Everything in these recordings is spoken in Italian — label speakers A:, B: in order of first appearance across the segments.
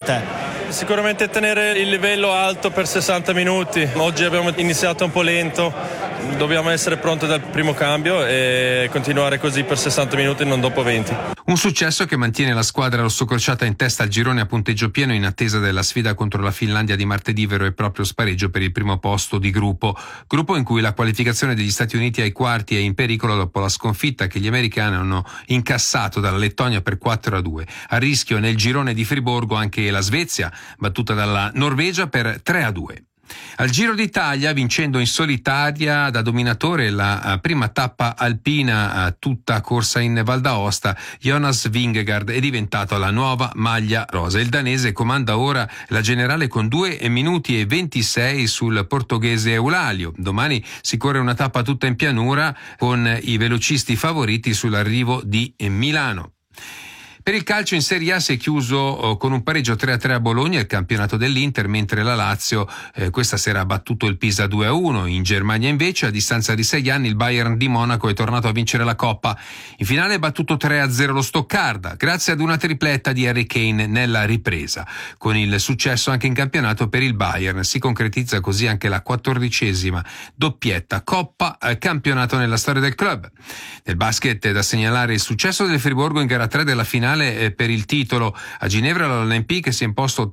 A: te?
B: Sicuramente tenere il livello alto per 60 minuti. Oggi abbiamo iniziato un po' lento, dobbiamo essere pronti dal primo cambio e continuare così per 60 minuti, non dopo 20.
C: Un successo che mantiene la squadra rossocrociata in testa al girone a punteggio pieno in attesa della sfida contro la Finlandia di martedì, vero e proprio spareggio per il primo posto di gruppo in cui la qualificazione degli Stati Uniti ai quarti è in pericolo dopo la sconfitta che gli americani hanno incassato dalla Lettonia per 4-2. A rischio nel girone di Friburgo anche la Svezia, battuta dalla Norvegia per 3-2. Al Giro d'Italia, vincendo in solitaria da dominatore la prima tappa alpina tutta corsa in Val d'Aosta, Jonas Vingegaard è diventato la nuova maglia rosa. Il danese comanda ora la generale con 2 minuti e 26 sul portoghese Eulalio. Domani si corre una tappa tutta in pianura con i velocisti favoriti sull'arrivo di Milano. Per il calcio in Serie A si è chiuso con un pareggio 3-3 a Bologna il campionato dell'Inter, mentre la Lazio questa sera ha battuto il Pisa 2-1. In Germania invece, a distanza di 6 anni, il Bayern di Monaco è tornato a vincere la Coppa. In finale è battuto 3-0 lo Stoccarda, grazie ad una tripletta di Harry Kane nella ripresa. Con il successo anche in campionato per il Bayern si concretizza così anche la 14ª doppietta Coppa campionato nella storia del club. Nel basket è da segnalare il successo del Friburgo in gara 3 della finale per il titolo. A Ginevra l'Olympique si è imposto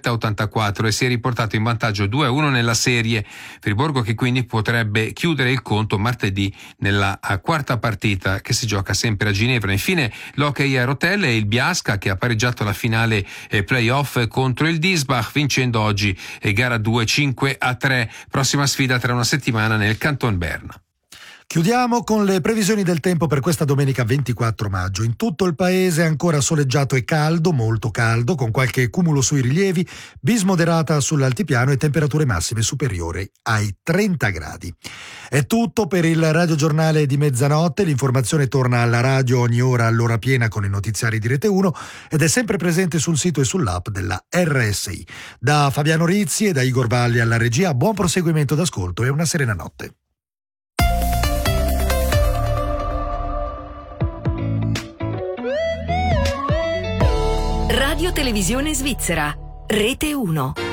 C: 87-84 e si è riportato in vantaggio 2-1 nella serie. Friburgo che quindi potrebbe chiudere il conto martedì nella quarta partita che si gioca sempre a Ginevra. Infine l'Hockey a Rotelle e il Biasca che ha pareggiato la finale playoff contro il Diesbach vincendo oggi gara 2 5-3. Prossima sfida tra una settimana nel Canton Berna.
A: Chiudiamo con le previsioni del tempo per questa domenica 24 maggio. In tutto il paese è ancora soleggiato e caldo, molto caldo, con qualche cumulo sui rilievi, bismoderata sull'altipiano e temperature massime superiori ai 30 gradi. È tutto per il radiogiornale di mezzanotte. L'informazione torna alla radio ogni ora all'ora piena con i notiziari di Rete 1 ed è sempre presente sul sito e sull'app della RSI. Da Fabiano Rizzi e da Igor Valli alla regia, buon proseguimento d'ascolto e una serena notte.
D: Radio Televisione Svizzera, Rete 1.